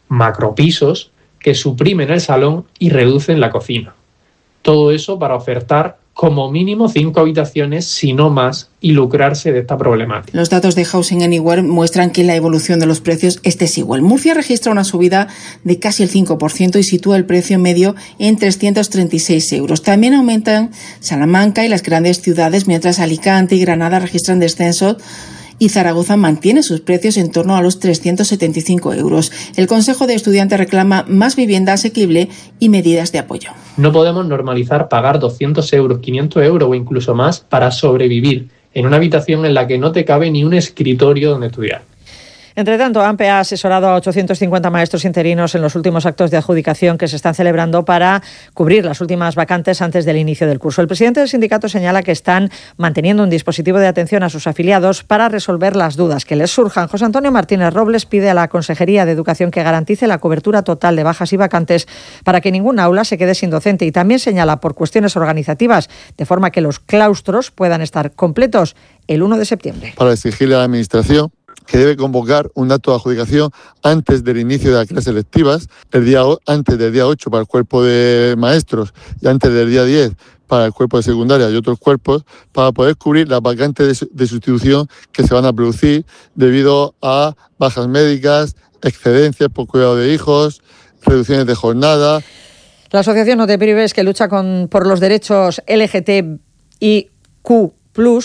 macropisos que suprimen el salón y reducen la cocina. Todo eso para ofertar como mínimo 5 habitaciones, si no más, y lucrarse de esta problemática. Los datos de Housing Anywhere muestran que la evolución de los precios es desigual. Murcia registra una subida de casi el 5% y sitúa el precio medio en 336 euros. También aumentan Salamanca y las grandes ciudades, mientras Alicante y Granada registran descensos y Zaragoza mantiene sus precios en torno a los 375 euros. El Consejo de Estudiantes reclama más vivienda asequible y medidas de apoyo. No podemos normalizar pagar 200 euros, 500 euros o incluso más para sobrevivir en una habitación en la que no te cabe ni un escritorio donde estudiar. Entre tanto, AMPE ha asesorado a 850 maestros interinos en los últimos actos de adjudicación que se están celebrando para cubrir las últimas vacantes antes del inicio del curso. El presidente del sindicato señala que están manteniendo un dispositivo de atención a sus afiliados para resolver las dudas que les surjan. José Antonio Martínez Robles pide a la Consejería de Educación que garantice la cobertura total de bajas y vacantes para que ningún aula se quede sin docente, y también señala por cuestiones organizativas, de forma que los claustros puedan estar completos el 1 de septiembre. Para exigirle a la Administración que debe convocar un acto de adjudicación antes del inicio de las clases lectivas, antes del día 8 para el cuerpo de maestros y antes del día 10 para el cuerpo de secundaria y otros cuerpos, para poder cubrir las vacantes de sustitución que se van a producir debido a bajas médicas, excedencias por cuidado de hijos, reducciones de jornada. La asociación No Te Prives, que lucha por los derechos LGTBIQ+,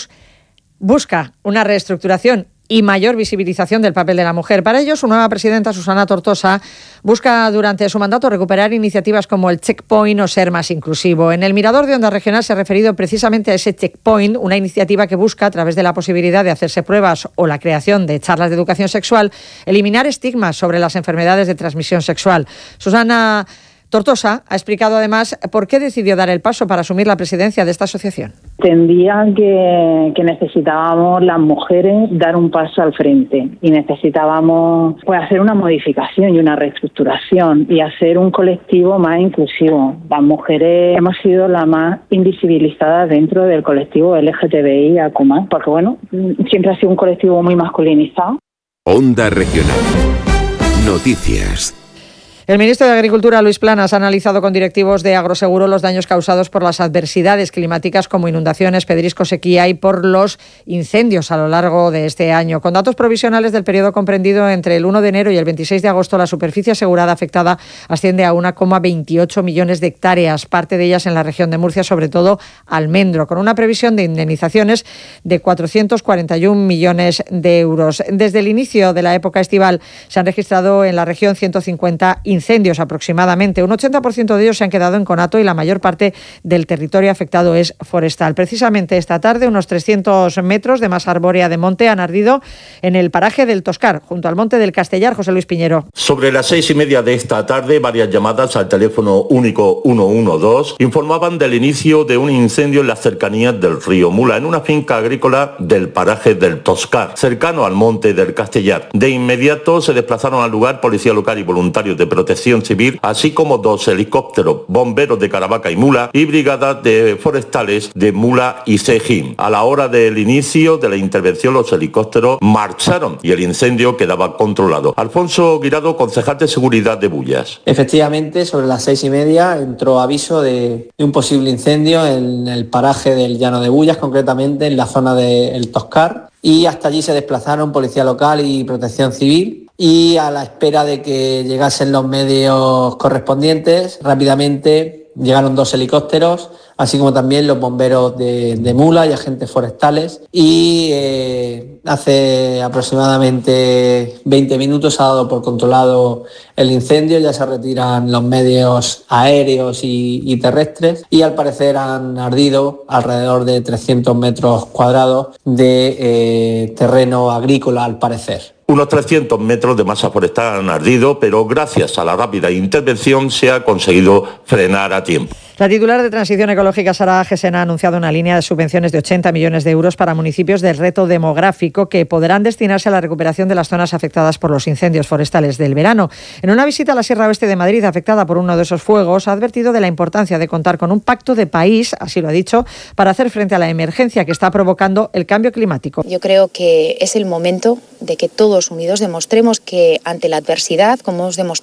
busca una reestructuración y mayor visibilización del papel de la mujer. Para ello, su nueva presidenta, Susana Tortosa, busca durante su mandato recuperar iniciativas como el Checkpoint o ser más inclusivo. En el Mirador de Onda Regional se ha referido precisamente a ese Checkpoint, una iniciativa que busca, a través de la posibilidad de hacerse pruebas o la creación de charlas de educación sexual, eliminar estigmas sobre las enfermedades de transmisión sexual. Susana Tortosa ha explicado además por qué decidió dar el paso para asumir la presidencia de esta asociación. Entendía que necesitábamos las mujeres dar un paso al frente y necesitábamos hacer una modificación y una reestructuración y hacer un colectivo más inclusivo. Las mujeres hemos sido las más invisibilizadas dentro del colectivo LGTBIQ+, porque siempre ha sido un colectivo muy masculinizado. Onda Regional. Noticias. El ministro de Agricultura, Luis Planas, ha analizado con directivos de Agroseguro los daños causados por las adversidades climáticas como inundaciones, pedrisco, sequía y por los incendios a lo largo de este año. Con datos provisionales del periodo comprendido entre el 1 de enero y el 26 de agosto, la superficie asegurada afectada asciende a 1,28 millones de hectáreas, parte de ellas en la región de Murcia, sobre todo almendro, con una previsión de indemnizaciones de 441 millones de euros. Desde el inicio de la época estival se han registrado en la región 150 incendios aproximadamente. Un 80% de ellos se han quedado en conato y la mayor parte del territorio afectado es forestal. Precisamente esta tarde, unos 300 metros de masa arbórea de monte han ardido en el paraje del Toscar, junto al monte del Castellar. José Luis Piñero. Sobre las 6:30 de esta tarde, varias llamadas al teléfono único 112 informaban del inicio de un incendio en las cercanías del río Mula, en una finca agrícola del paraje del Toscar, cercano al monte del Castellar. De inmediato se desplazaron al lugar policía local y voluntarios de Protección Civil, así como 2 helicópteros, bomberos de Caravaca y Mula y brigadas de forestales de Mula y Sejín. A la hora del inicio de la intervención, los helicópteros marcharon y el incendio quedaba controlado. Alfonso Guirado, concejal de Seguridad de Bullas. Efectivamente, sobre las 6:30 entró aviso de un posible incendio en el paraje del Llano de Bullas, concretamente en la zona del Toscar, y hasta allí se desplazaron policía local y Protección Civil. Y a la espera de que llegasen los medios correspondientes, rápidamente llegaron 2 helicópteros, así como también los bomberos de Mula y agentes forestales. Y hace aproximadamente 20 minutos se ha dado por controlado el incendio, ya se retiran los medios aéreos y terrestres y al parecer han ardido alrededor de 300 metros cuadrados de terreno agrícola al parecer. Unos 300 metros de masa forestal han ardido, pero gracias a la rápida intervención se ha conseguido frenar a tiempo. La titular de Transición Ecológica, Sara Gesena, ha anunciado una línea de subvenciones de 80 millones de euros para municipios del reto demográfico que podrán destinarse a la recuperación de las zonas afectadas por los incendios forestales del verano. En una visita a la Sierra Oeste de Madrid, afectada por uno de esos fuegos, ha advertido de la importancia de contar con un pacto de país, así lo ha dicho, para hacer frente a la emergencia que está provocando el cambio climático. Yo creo que es el momento de que todos unidos demostremos que ante la adversidad, como hemos demostrado